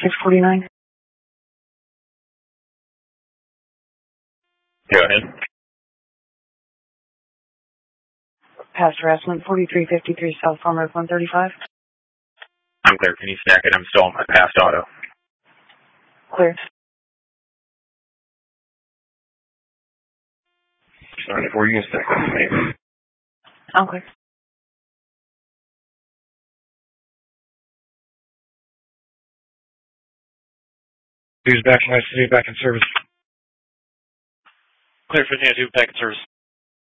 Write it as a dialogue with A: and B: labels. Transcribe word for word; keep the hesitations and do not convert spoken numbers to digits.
A: six forty-nine.
B: Go ahead.
A: Past harassment, forty-three fifty-three South Farm Road one thirty-five.
B: I'm clear. Can you stack it? I'm still on my past auto.
A: Clear.
B: Sorry, before you can stack it.
A: I'm clear.
C: Who's back in custody, back in service?
D: Clear fifteen oh two, back in service.